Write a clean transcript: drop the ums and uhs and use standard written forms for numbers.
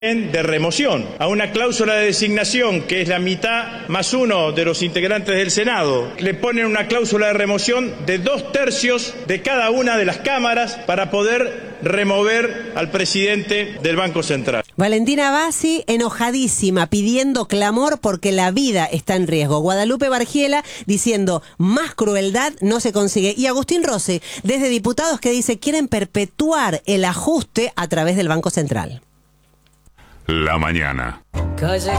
de remoción, a una cláusula de designación que es la mitad más uno de los integrantes del Senado. Le ponen una cláusula de remoción de 2/3 de cada una de las cámaras para poder remover al presidente del Banco Central. Valentina Bassi enojadísima, pidiendo clamor porque la vida está en riesgo. Guadalupe Bargiela diciendo más crueldad no se consigue. Y Agustín Rossi, desde Diputados, que dice quieren perpetuar el ajuste a través del Banco Central. La mañana. Calle